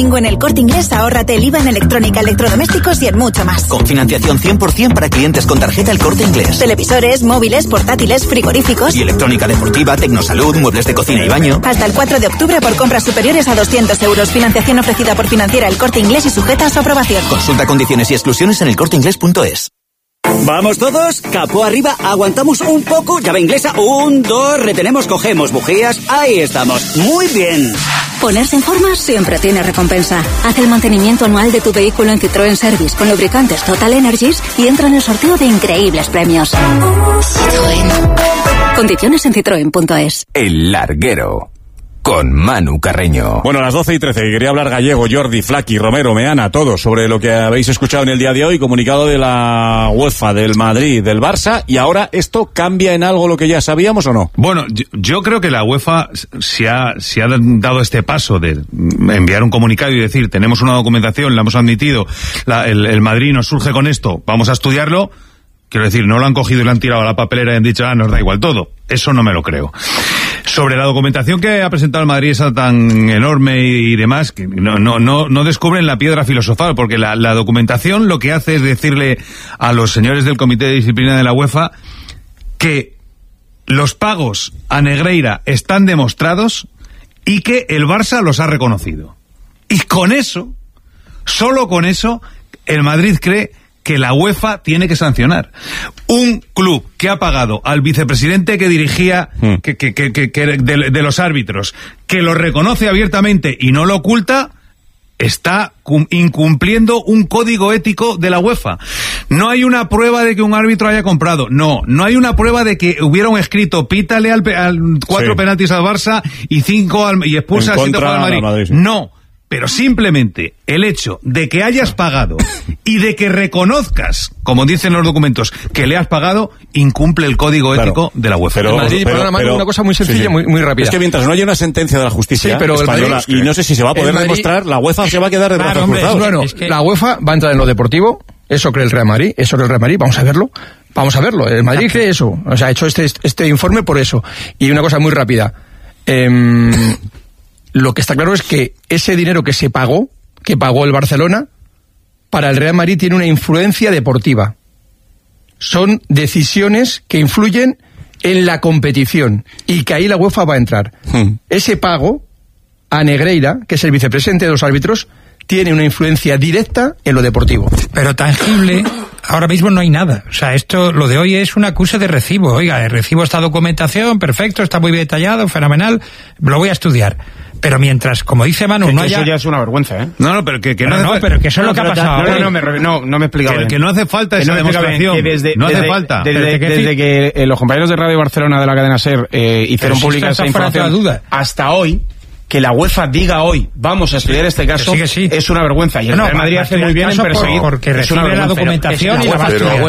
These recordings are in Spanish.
En El Corte Inglés, ahórrate el IVA en electrónica, electrodomésticos y en mucho más. Con financiación 100% para clientes con tarjeta El Corte Inglés. Televisores, móviles, portátiles, frigoríficos. Y electrónica deportiva, tecnosalud, muebles de cocina y baño. Hasta el 4 de octubre por compras superiores a 200 euros. Financiación ofrecida por Financiera El Corte Inglés y sujeta a su aprobación. Consulta condiciones y exclusiones en elcorteinglés.es. ¿Vamos todos? Capó arriba, aguantamos un poco, llave inglesa, 1, 2, retenemos, cogemos, bujías, ahí estamos, muy bien. Ponerse en forma siempre tiene recompensa. Haz el mantenimiento anual de tu vehículo en Citroën Service con lubricantes Total Energies y entra en el sorteo de increíbles premios. Citroën. Condiciones en citroen.es. El Larguero. Con Manu Carreño. Bueno, a las 12:13, quería hablar Gallego, Jordi, Flaqui, Romero, Meana, todos sobre lo que habéis escuchado en el día de hoy, comunicado de la UEFA, del Madrid, del Barça, y ahora ¿esto cambia en algo lo que ya sabíamos o no? Bueno, yo creo que la UEFA se ha dado este paso de enviar un comunicado y decir, tenemos una documentación, la hemos admitido, el Madrid nos surge con esto, vamos a estudiarlo. Quiero decir, no lo han cogido y lo han tirado a la papelera y han dicho, nos da igual todo. Eso no me lo creo. Sobre la documentación que ha presentado el Madrid, esa tan enorme y demás, que no descubren la piedra filosofal, porque la documentación lo que hace es decirle a los señores del Comité de Disciplina de la UEFA que los pagos a Negreira están demostrados y que el Barça los ha reconocido. Y con eso, solo con eso, el Madrid cree que la UEFA tiene que sancionar. Un club que ha pagado al vicepresidente que dirigía de los árbitros, que lo reconoce abiertamente y no lo oculta, está incumpliendo un código ético de la UEFA. No hay una prueba de que un árbitro haya comprado. No hay una prueba de que hubiera un escrito, pítale al 4 penaltis al Barça y 5 y expulsa al 7 al Madrid. Sí. No. Pero simplemente el hecho de que hayas pagado y de que reconozcas, como dicen los documentos, que le has pagado, incumple el código ético de la UEFA. Pero una cosa muy sencilla, muy rápida. Es que mientras no haya una sentencia de la justicia española, y no sé si se va a poder demostrar, la UEFA se va a quedar de brazos cruzados. Bueno, la UEFA va a entrar en lo deportivo, eso cree el Real Madrid, vamos a verlo. El Madrid cree eso, o sea, ha hecho este informe por eso. Y una cosa muy rápida. Lo que está claro es que ese dinero que pagó el Barcelona, para el Real Madrid tiene una influencia deportiva. Son decisiones que influyen en la competición y que ahí la UEFA va a entrar. Ese pago a Negreira, que es el vicepresidente de los árbitros, tiene una influencia directa en lo deportivo. Pero tangible, ahora mismo no hay nada. O sea, lo de hoy es un acuse de recibo. Oiga, recibo esta documentación, perfecto, está muy bien detallado, fenomenal, lo voy a estudiar. Pero mientras, como dice Manu, no haya... Eso ya es una vergüenza, ¿eh? Pero que no... No, pero que eso es lo que ha pasado. No me he explicado bien. Que no hace falta esa demostración. No hace falta. Desde que los compañeros de Radio Barcelona de la cadena SER hicieron pública esa información hasta hoy, que la UEFA diga hoy, vamos a estudiar este caso, es una vergüenza. Y el Real Madrid hace muy bien en perseguir. Porque recibe la documentación y la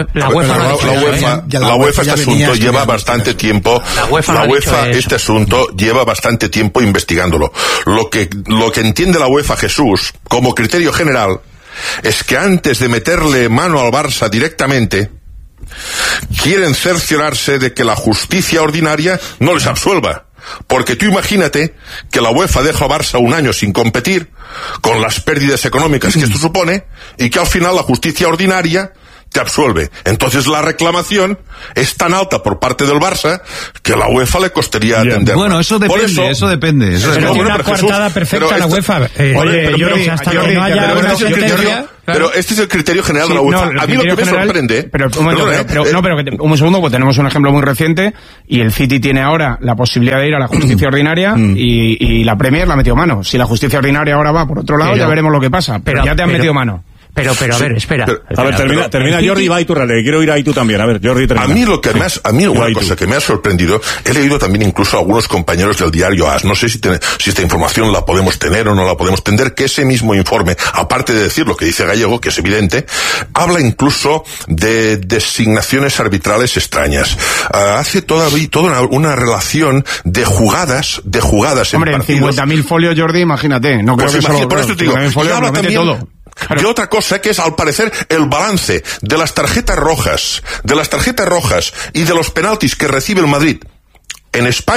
La UEFA este asunto lleva bastante tiempo. La UEFA este asunto lleva bastante tiempo investigándolo. Lo que entiende la UEFA, Jesús, como criterio general, es que antes de meterle mano al Barça directamente, quieren cerciorarse de que la justicia ordinaria no les absuelva. Porque tú imagínate que la UEFA deja a Barça un año sin competir, con las pérdidas económicas que esto supone, y que al final la justicia ordinaria te absuelve. Entonces la reclamación es tan alta por parte del Barça que a la UEFA le costaría atender. Bueno, eso depende. Pero una coartada perfecta a la UEFA. Pero este es el criterio general de la UEFA. A mí lo que me sorprende... un segundo, pues tenemos un ejemplo muy reciente, y el City tiene ahora la posibilidad de ir a la justicia ordinaria, y la Premier la ha metido mano. Si la justicia ordinaria ahora va por otro lado, ya veremos lo que pasa. Pero ya te han metido mano. Pero a ver, espera. A ver, termina Jordi, va y tú, quiero ir ahí tú también. A ver, Jordi, termina. A mí una cosa que me ha sorprendido, he leído también incluso a algunos compañeros del diario AS, no sé si esta información la podemos tener o no la podemos tener, que ese mismo informe, aparte de decir lo que dice Gallego, que es evidente, habla incluso de designaciones arbitrales extrañas. Hace toda una relación de jugadas Hombre, en 50.000 folios, Jordi, imagínate. No creo que solo... Por eso te digo, y habla también todo. Y otra cosa que es, al parecer, el balance de las tarjetas rojas y de los penaltis que recibe el Madrid en España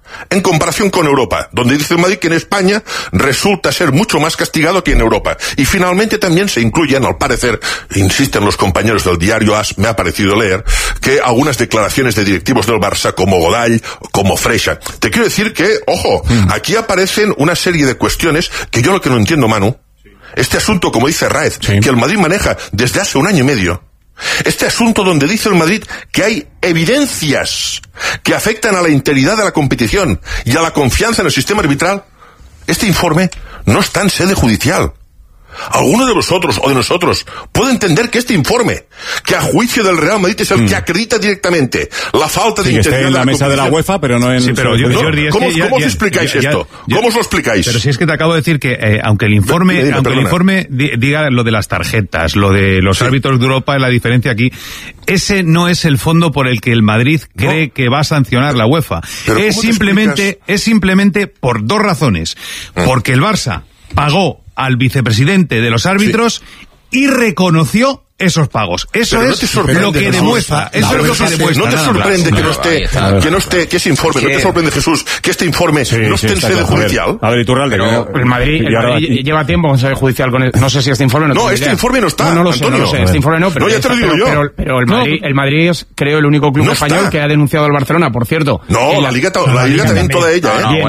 en comparación con Europa, donde dice el Madrid que en España resulta ser mucho más castigado que en Europa. Y finalmente también se incluyen, al parecer, insisten los compañeros del diario AS, me ha parecido leer, que algunas declaraciones de directivos del Barça, como Godall, como Freixa. Te quiero decir que, ojo, aquí aparecen una serie de cuestiones que yo lo que no entiendo, Manu, este asunto, como dice Raez, que el Madrid maneja desde hace 1 año y medio, este asunto donde dice el Madrid que hay evidencias que afectan a la integridad de la competición y a la confianza en el sistema arbitral, este informe no está en sede judicial. ¿Alguno de vosotros o de nosotros puede entender que este informe, que a juicio del Real Madrid es el que acredita directamente la falta de integridad en la mesa de la UEFA, pero no en... Sí, pero Jordi, ¿Cómo os explicáis esto? ¿Cómo os lo explicáis? Pero si es que te acabo de decir que aunque el informe diga lo de las tarjetas, lo de los árbitros de Europa, la diferencia aquí, ese no es el fondo por el que el Madrid cree que va a sancionar la UEFA. Es simplemente por 2 razones. Porque el Barça pagó al vicepresidente de los árbitros y reconoció esos pagos. Eso es lo que demuestra. Eso es lo que demuestra. ¿No te sorprende que ese informe, no te sorprende, Jesús, que este informe no esté en sede judicial? A ver, Iturralde, el Madrid lleva tiempo en sede judicial con no sé si este informe no. No, este informe no está. No lo sé, este informe no, pero ya te lo digo yo. Pero el Madrid es, creo, el único club español que ha denunciado al Barcelona, por cierto. No, la Liga también, toda ella.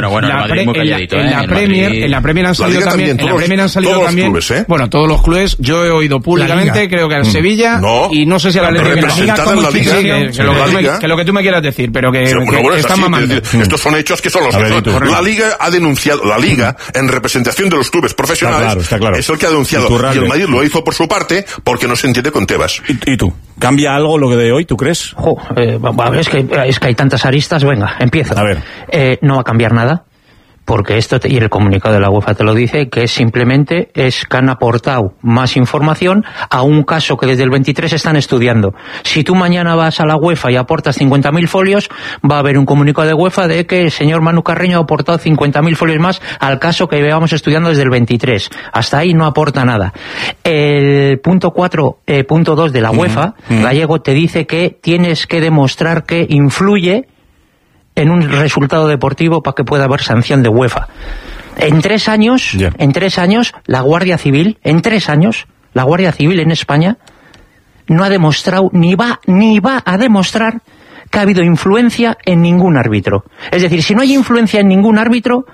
En la Premier han salido también, bueno, todos los clubes, yo he oído públicamente, creo que al Sevilla y no sé si a la Liga, que lo que tú me quieras decir, pero que están mamando. Estos son hechos que son los que son. La Liga ha denunciado, la Liga, en representación de los clubes profesionales, está claro. es el que ha denunciado. Y el Madrid lo hizo por su parte porque no se entiende con Tebas. ¿Y tú? ¿Cambia algo lo que de hoy, tú crees? Es que hay tantas aristas, venga, empiezo. A ver. No va a cambiar nada. Porque y el comunicado de la UEFA te lo dice, que simplemente es que han aportado más información a un caso que desde el 23 están estudiando. Si tú mañana vas a la UEFA y aportas 50.000 folios, va a haber un comunicado de UEFA de que el señor Manu Carreño ha aportado 50.000 folios más al caso que llevamos estudiando desde el 23. Hasta ahí no aporta nada. El punto 4.2 de la UEFA, Gallego, te dice que tienes que demostrar que influye en un resultado deportivo para que pueda haber sanción de UEFA. En 3 años, la Guardia Civil, la Guardia Civil en España no ha demostrado, ni va a demostrar que ha habido influencia en ningún árbitro. Es decir, si no hay influencia en ningún árbitro,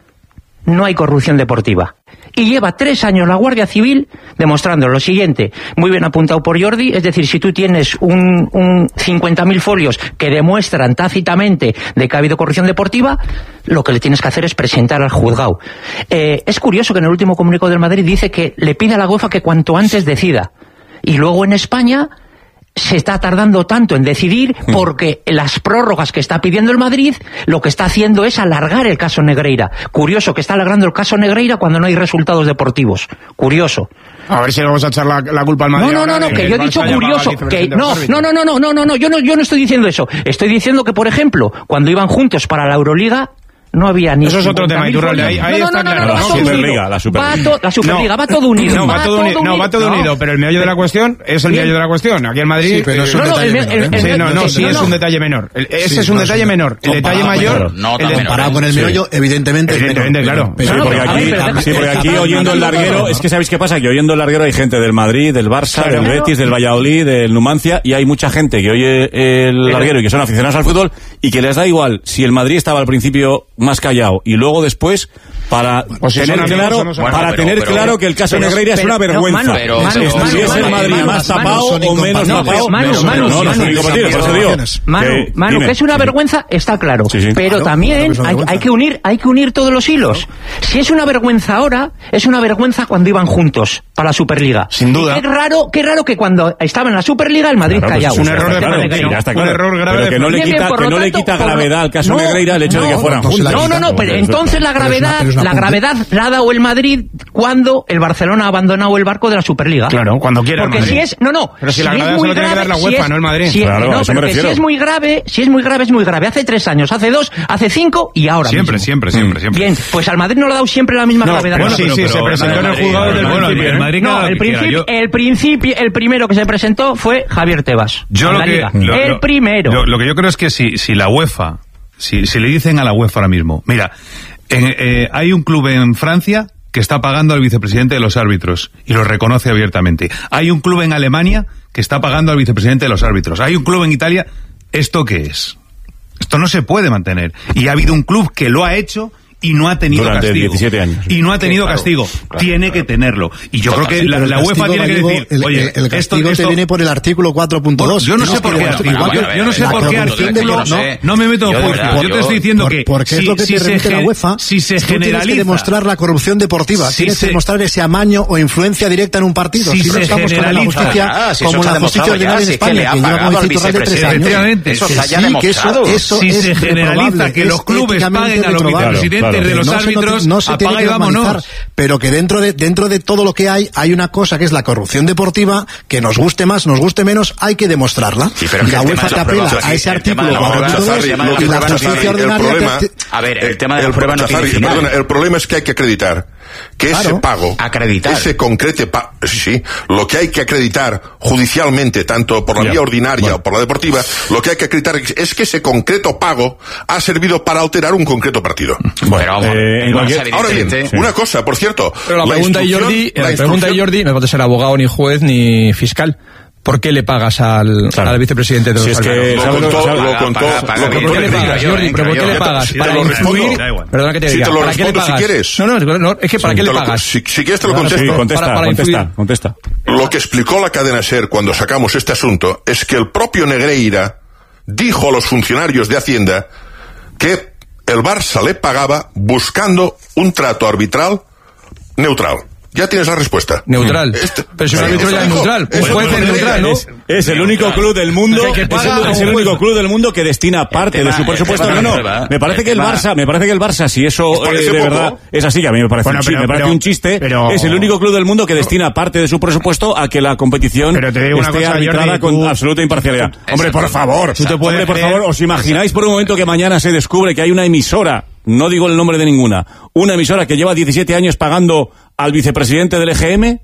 no hay corrupción deportiva. Y lleva 3 años la Guardia Civil demostrando lo siguiente, muy bien apuntado por Jordi, es decir, si tú tienes un 50.000 folios que demuestran tácitamente de que ha habido corrupción deportiva, lo que le tienes que hacer es presentar al juzgado. Es curioso que en el último comunicado del Madrid dice que le pide a la UEFA que cuanto antes decida. Y luego en España se está tardando tanto en decidir porque las prórrogas que está pidiendo el Madrid lo que está haciendo es alargar el caso Negreira. Curioso que está alargando el caso Negreira cuando no hay resultados deportivos. Curioso. A ver si le vamos a echar la culpa al Madrid. No, que yo he dicho curioso. Que no, yo no estoy diciendo eso. Estoy diciendo que, por ejemplo, cuando iban juntos para la Euroliga, no había ni... Eso es otro tema, Iturralde. Ahí está claro. La Superliga. La Superliga va todo unido. Va todo unido, pero el meollo de la cuestión es el meollo de la cuestión. Aquí en Madrid... Sí, pero es un detalle menor. Es un detalle menor. Ese es un detalle menor. El detalle mayor... Comparado con el meollo, evidentemente, claro. Sí, porque aquí oyendo el larguero, es que ¿sabéis qué pasa? Que oyendo el larguero hay gente del Madrid, del Barça, del Betis, del Valladolid, del Numancia, y hay mucha gente que oye el larguero y que son aficionados al fútbol y que les da igual si el Madrid estaba al principio más callado y luego después para tener claro que el caso Negreira es una vergüenza. Estuviese el Madrid más tapado o menos tapado. Manu, que es una vergüenza está claro, pero también hay que unir todos los hilos. Si es una vergüenza ahora, es una vergüenza cuando iban juntos para la Superliga. Sin duda. Qué raro que cuando estaba en la Superliga el Madrid callado. Es un error grave. Pero que no le quita gravedad al caso Negreira el hecho de que fueran juntos. No, pero entonces la gravedad la ha dado el Madrid cuando el Barcelona ha abandonado el barco de la Superliga. Claro, cuando quiera. Porque si es... Pero si la gravedad se lo tiene que dar la UEFA, no el Madrid. Si es muy grave, es muy grave. Hace 3 años, hace 2, hace 5 y ahora siempre. Bien, pues al Madrid no le ha dado siempre la misma gravedad. Bueno, sí, se presentó en el juzgado del principio. El primero que se presentó fue Javier Tebas. El primero. Lo que yo creo es que si la UEFA si le dicen a la UEFA ahora mismo, mira, hay un club en Francia que está pagando al vicepresidente de los árbitros y lo reconoce abiertamente. Hay un club en Alemania que está pagando al vicepresidente de los árbitros. Hay un club en Italia. ¿Esto qué es? Esto no se puede mantener. Y ha habido un club que lo ha hecho y no ha tenido durante castigo. 17 años. Y no ha tenido castigo. Tiene que tenerlo. Y yo creo que la UEFA tiene que decir, oye, el castigo te viene por el artículo 4.2. Yo no sé por qué artículo. Yo no sé por qué artículo. No me meto en juicio. Yo te estoy diciendo que porque es lo que te remite la UEFA. Si se generaliza, tienes que demostrar la corrupción deportiva. Tienes que demostrar ese amaño o influencia directa en un partido. Si no estamos con la justicia como la justicia ordinaria en España, que lleva como vicepresidente de 3 años. Efectivamente. Eso está ya demostrado. Si se generaliza que los clubes paguen a los vicepresidentes de los árbitros, no se tiene que normalizar, pero que dentro de todo lo que hay una cosa que es la corrupción deportiva, que nos guste más, nos guste menos, hay que demostrarla. Sí, pero la UEFA te apela a ese artículo 4.2 y la justicia ordinaria... A ver, el tema de la prueba no tiene final. Perdona, el problema es que hay que acreditar que ese pago, ese concreto pago, lo que hay que acreditar judicialmente, tanto por la vía ordinaria o por la deportiva, lo que hay que acreditar es que ese concreto pago ha servido para alterar un concreto partido. Bueno, ahora bien, una cosa, por cierto. Pero la pregunta de Jordi, no puede ser abogado, ni juez, ni fiscal. ¿Por qué le pagas al vicepresidente de los árbitros? Lo contó. ¿Por qué le pagas, Jordi? ¿Pero por qué le pagas? Para influir... Perdona que te diga. ¿Para qué le pagas? Si quieres. No, es que ¿para qué le pagas? Si quieres te lo contesto. Contesta. Lo que explicó la cadena SER cuando sacamos este asunto es que el propio Negreira dijo a los funcionarios de Hacienda que el Barça le pagaba buscando un trato arbitral neutral. Ya tienes la respuesta. Neutral. Pero si un árbitro ya es neutral. Pues puede ser neutral, ¿no? Es el único club del mundo. Es el único club del mundo que destina parte de su presupuesto. No. Me parece que el Barça, si eso de verdad es así, que a mí me parece un chiste, es el único club del mundo que destina parte de su presupuesto a que la competición esté arbitrada con absoluta imparcialidad. Hombre, por favor, ¿os imagináis por un momento que mañana se descubre que hay una emisora, no digo el nombre de ninguna, una emisora que lleva 17 años pagando al vicepresidente del EGM?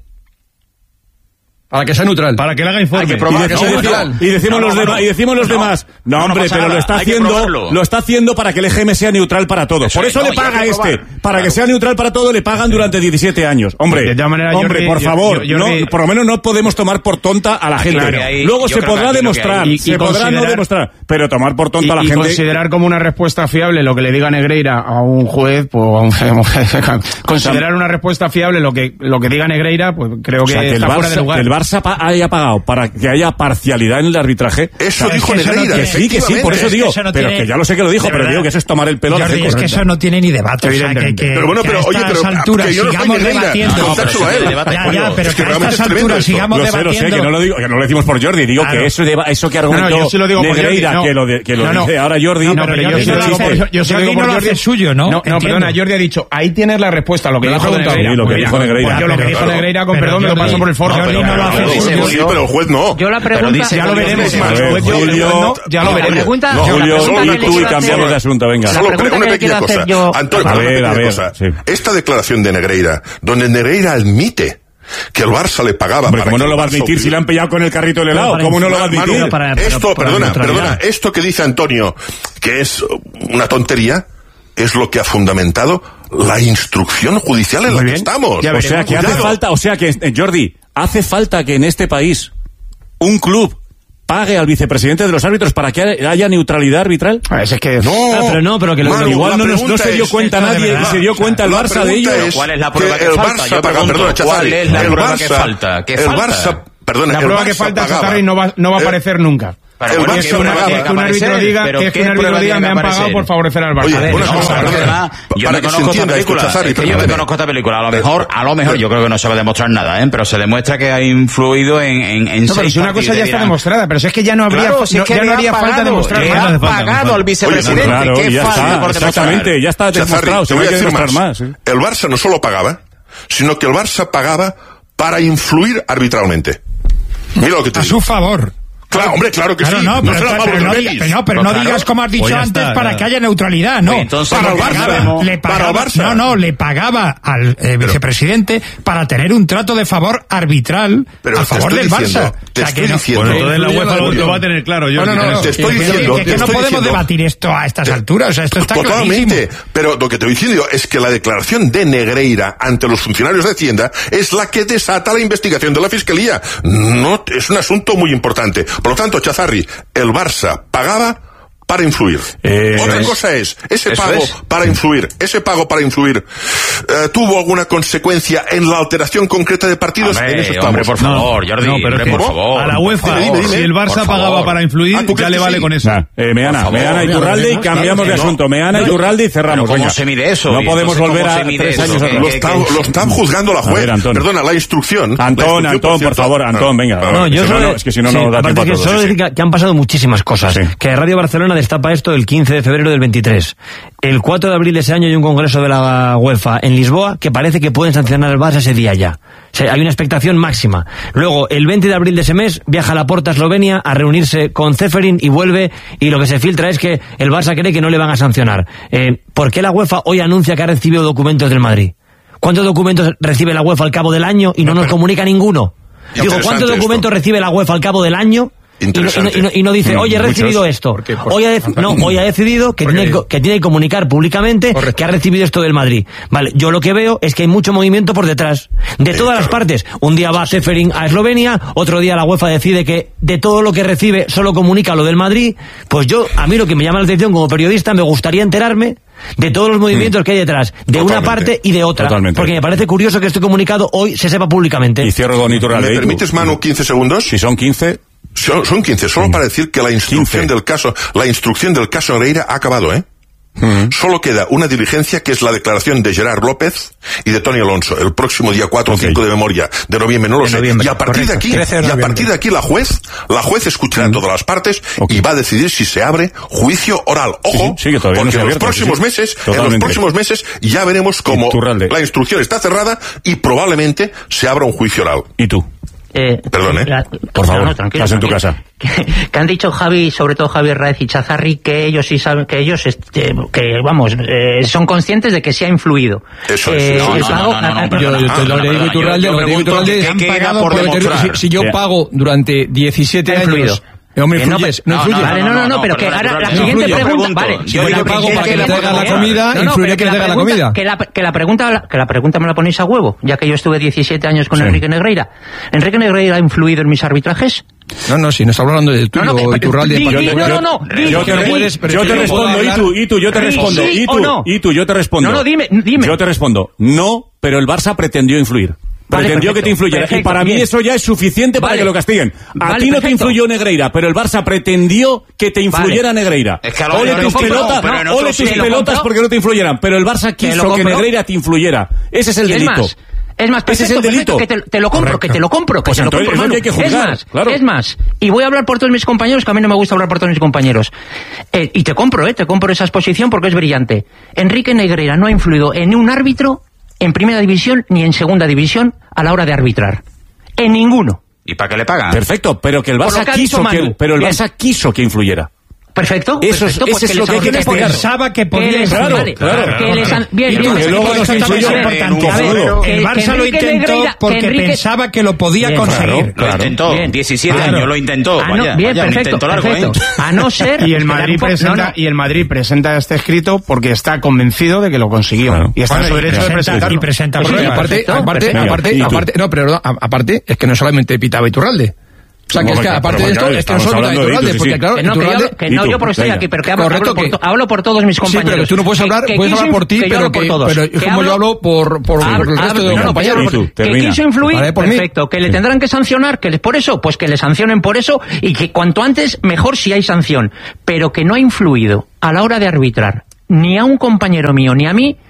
Para que sea neutral. Para que le haga informe. Y decimos los demás. No, hombre, pero lo está haciendo para que el EGM sea neutral para todo. Por eso le paga para que sea neutral para todo, le pagan durante 17 años. Hombre, por favor, por lo menos no podemos tomar por tonta a la gente. Luego se podrá demostrar, se podrá no demostrar, pero tomar por tonta a la gente. Y considerar como una respuesta fiable lo que le diga Negreira a un juez, pues considerar una respuesta fiable lo que diga Negreira, pues creo que está fuera de lugar. Barça haya pagado para que haya parcialidad en el arbitraje. Eso dijo Negreira. Que sí, por eso digo. Pero que ya lo sé que lo dijo, pero digo que eso es tomar el pelo a la gente. Es que eso no tiene ni debate. Pero bueno, pero oye, pero alturas sigamos debatiendo. Ya, pero que a estas alturas sigamos debatiendo. Lo sé, que no lo digo, que no lo decimos por Jordi. Digo que eso que argumentó Negreira, que lo dice ahora Jordi. No, pero yo se lo digo por Jordi suyo, ¿no? No, perdona, Jordi ha dicho, ahí tienes la respuesta a lo que dijo Negreira. Lo que dijo Negreira. Yo lo que dijo Negreira, con perdón, me lo paso por el forro. Sí, pero el juez no. Yo la pregunta... Ya lo veremos. Ya lo veremos. Julio, solo tú y cambiamos de asunto, venga. Solo una pequeña cosa. Antonio, una pequeña cosa. Esta declaración de Negreira, donde Negreira admite que el Barça le pagaba... Hombre, ¿cómo no lo va a admitir si le han pillado con el carrito del helado? ¿Cómo no lo va a admitir? Esto que dice Antonio, que es una tontería, es lo que ha fundamentado la instrucción judicial en la que estamos. Jordi, hace falta que en este país un club pague al vicepresidente de los árbitros para que haya neutralidad arbitral. Es que pero que igual no se dio cuenta nadie y se dio cuenta el Barça de ello. ¿Cuál es la prueba que falta? ¿Cuál es la prueba que falta? La prueba que falta, Chazarri, no va a aparecer nunca. Que un árbitro diga me han pagado por favorecer al Barça. Yo me conozco esta película. Yo me conozco esta película. A lo mejor yo creo que no se va a demostrar nada, pero se demuestra que ha influido en no, pero si una cosa ya está demostrada, pero si es que ya no habría falta demostrar nada. Ha pagado al vicepresidente. Claro, exactamente, ya está demostrado. Se va a demostrar más. El Barça no solo pagaba, sino que el Barça pagaba para influir arbitralmente. Mira lo que te digo. A su favor. Claro, hombre, claro que sí. Pero no digas como has dicho antes para que haya neutralidad, no. Entonces, para el Barça. Le pagaba al vicepresidente para tener un trato de favor arbitral a favor del Barça. Te estoy diciendo. Bueno, entonces la UEFA lo va a tener claro. Te estoy diciendo. Que no podemos debatir esto a estas alturas. O sea, esto está totalmente. Clarísimo. Pero lo que te voy diciendo es que la declaración de Negreira ante los funcionarios de Hacienda es la que desata la investigación de la Fiscalía. No, es un asunto muy importante. Por lo tanto, Chazarri, el Barça pagaba para influir. Otra cosa es, ese pago para influir, ¿tuvo alguna consecuencia en la alteración concreta de partidos? En eso estamos. Hombre, por favor, Jordi, por favor. A la UEFA, si el Barça pagaba para influir, ya le vale con eso. Meana Iturralde y cambiamos de asunto. Meana Iturralde y cerramos. ¿Cómo se mide eso? No podemos volver a 3 años atrás. Lo están juzgando la juez. Perdona, la instrucción. Antón, por favor, Antón, venga. No, yo solo... Es que si no da tiempo a todo. Solo decir que han pasado muchísimas cosas. Que Radio Barcelona destapa esto el 15 de febrero del 23. El 4 de abril de ese año hay un congreso de la UEFA en Lisboa que parece que pueden sancionar al Barça ese día ya. O sea, hay una expectación máxima. Luego, el 20 de abril de ese mes, viaja a Laporta, Eslovenia, a reunirse con Ceferin y vuelve, y lo que se filtra es que el Barça cree que no le van a sancionar. ¿Por qué la UEFA hoy anuncia que ha recibido documentos del Madrid? ¿Cuántos documentos recibe la UEFA al cabo del año y no nos comunica ninguno? Digo, ¿cuántos documentos recibe la UEFA al cabo del año? Y no dice, oye, he recibido esto. Hoy ha decidido que tiene que comunicar públicamente que ha recibido esto del Madrid. Vale, yo lo que veo es que hay mucho movimiento por detrás, de todas las partes. Un día va Ceferin a Eslovenia, otro día la UEFA decide que de todo lo que recibe solo comunica lo del Madrid. Pues a mí lo que me llama la atención como periodista, me gustaría enterarme de todos los movimientos que hay detrás, de una parte y de otra. Porque me parece curioso que este comunicado hoy se sepa públicamente. Y cierro con Iturralde. ¿Me permites, Manu, 15 segundos? Si son 15... Son 15, solo para decir que la instrucción del caso Negreira ha acabado, Solo queda una diligencia que es la declaración de Gerard López y de Tony Alonso el próximo día 4 o 5 de memoria de noviembre, no lo sé. Y a partir de aquí la juez escuchará todas las partes y va a decidir si se abre juicio oral. Ojo, porque en los próximos meses ya veremos cómo la instrucción está cerrada y probablemente se abra un juicio oral. ¿Y tú? Perdón, por favor, estás en tu casa. Que han dicho Javi, sobre todo Javier Raez y Chazarri, que ellos sí saben, que ellos son conscientes de que se ha influido. Eso es. Yo le digo Iturralde, si yo pago durante 17 años... No influyes. No, pero que ahora la siguiente pregunta, vale, yo pago para que le traiga la comida, influiré que le traiga la comida. Que la pregunta me la ponéis a huevo, ya que yo estuve 17 años con Enrique Negreira. ¿Enrique Negreira ha influido en mis arbitrajes? No, si no está hablando del tuyo, Iturralde. Yo te respondo, Itu, yo te respondo. Itu, yo te respondo. No, dime. Yo te respondo. No, pero el Barça pretendió influir. Pretendió que te influyera. Y para mí eso ya es suficiente para que lo castiguen. A ti no te influyó Negreira, pero el Barça pretendió que te influyera Negreira. Es que ole tus pelotas porque no te influyeran, pero el Barça quiso que Negreira te influyera. Ese es el delito. Es más, ese es el delito. Que te lo compro. Pues entonces es lo que hay que juzgar. Es más, y voy a hablar por todos mis compañeros, que a mí no me gusta hablar por todos mis compañeros. Y te compro esa exposición porque es brillante. Enrique Negreira no ha influido en un árbitro en primera división ni en segunda división a la hora de arbitrar. En ninguno. ¿Y para qué le pagan? Perfecto, pero que el Barça quiso que influyera. Perfecto. Eso es lo que hay que investigar. Pensaba que podía claro. Bien. Luego nos influyó. El Barça lo intentó porque pensaba que lo podía conseguir. Lo intentó. 17 años lo intentó. Bien, perfecto. A no ser... Y el Madrid presenta este escrito porque está convencido de que lo consiguió. Y está en su derecho de presentarlo. Y presenta aparte, es que no solamente pitaba Iturralde. O sea, que es que aparte de esto, es que no solo de Iturralde, porque claro, yo porque estoy aquí, pero que hablo por todos mis compañeros. Sí, pero tú no puedes hablar por ti, pero es como yo hablo por el resto de los compañeros. Que quiso influir, perfecto, que le tendrán que sancionar, que por eso, pues que le sancionen por eso, y que cuanto antes, mejor si hay sanción, pero que no ha influido a la hora de arbitrar, ni a un compañero mío, ni a mí,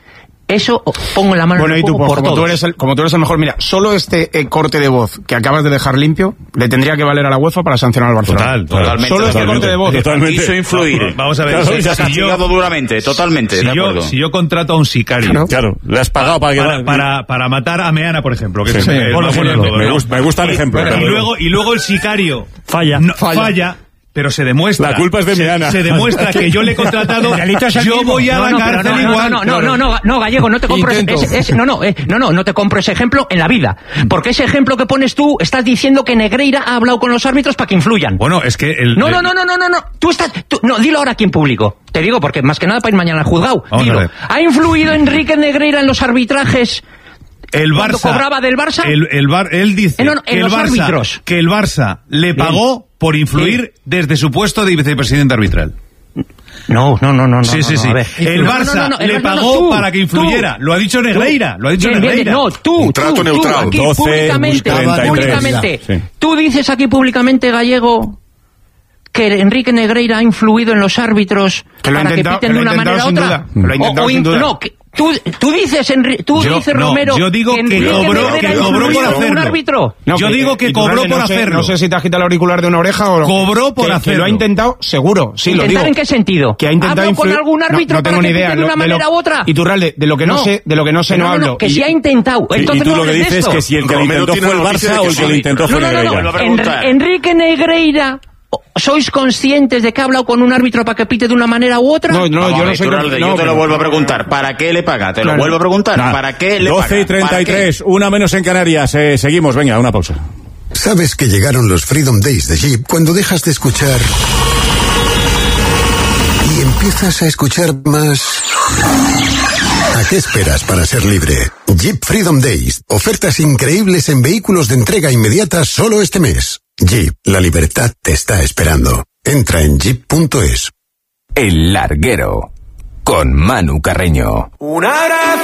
Eso pongo la mano en el fuego por como todos. Como tú eres el mejor, mira, solo este corte de voz que acabas de dejar limpio le tendría que valer a la UEFA para sancionar al Barcelona. Totalmente. Solo este corte de voz. Quiso influir. Vamos a ver. Claro, se ha castigado duramente, totalmente, de acuerdo. Si yo contrato a un sicario... Claro, le has pagado para matar a Meana, por ejemplo. Que sí, me gusta el ejemplo. Y luego el sicario falla. Pero se demuestra. La culpa es de Meana. Se demuestra que yo le he contratado. Yo voy a la cárcel igual. No, Gallego, no te compro no te compro ese ejemplo en la vida. Porque ese ejemplo que pones tú, estás diciendo que Negreira ha hablado con los árbitros para que influyan. Bueno, es que No. Dilo ahora aquí en público. Te digo, porque más que nada para ir mañana al juzgado. Dilo. ¿Ha influido Enrique Negreira en los arbitrajes? El Barça cobraba del Barça. Él dice que el Barça le pagó por influir desde su puesto de vicepresidente arbitral. No. Sí. El Barça le pagó para que influyera. Lo ha dicho Negreira. Un trato neutral. Aquí, 12, públicamente. Sí. Tú dices aquí públicamente, Gallego, que Enrique Negreira ha influido en los árbitros para que piten de una manera u otra. Lo ha intentado sin duda. Tú dices, Romero, yo digo que cobró por hacerlo. Un árbitro. Yo digo que cobró por hacerlo. No sé si te agita el auricular de una oreja o... Cobró por hacerlo. Que lo ha intentado, seguro, sí, lo digo. ¿Intentar en qué sentido? Que ha intentado ¿Hablo con algún árbitro no tengo para ni que idea, pite de una manera u otra? Iturralde, de lo que no sé no hablo. Que si ha intentado. Entonces y tú lo que dices es que si el que lo intentó fue el Barça o el que lo intentó fue Negreira. Enrique Negreira... ¿Sois conscientes de que ha hablado con un árbitro para que pite de una manera u otra? No, yo no soy... yo te lo vuelvo a preguntar. ¿Para qué le paga? Te lo vuelvo a preguntar. ¿Para qué le paga? 12:33, una menos en Canarias. Seguimos, venga, una pausa. Sabes que llegaron los Freedom Days de Jeep cuando dejas de escuchar y empiezas a escuchar más... ¿A qué esperas para ser libre? Jeep Freedom Days. Ofertas increíbles en vehículos de entrega inmediata solo este mes. Jeep, la libertad te está esperando. Entra en jeep.es. El Larguero, con Manu Carreño.